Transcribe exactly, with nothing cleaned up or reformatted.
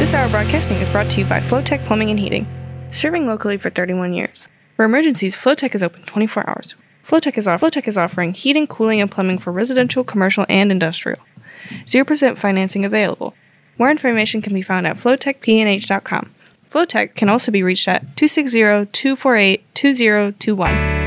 This hour of broadcasting is brought to you by Flowtech Plumbing and Heating, serving locally for thirty-one years. For emergencies, Flowtech is open twenty-four hours. Flowtech is, off- Flowtech is offering heating, cooling, and plumbing for residential, commercial, and industrial. zero percent financing available. More information can be found at flowtech p n h dot com. Flowtech can also be reached at two six zero, two four eight, two zero two one.